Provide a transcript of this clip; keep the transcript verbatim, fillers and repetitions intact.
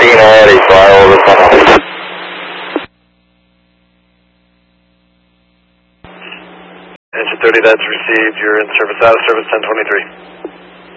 fifteen already, so I will respond. Engine thirty, that's received. You're in service out of service ten twenty-three.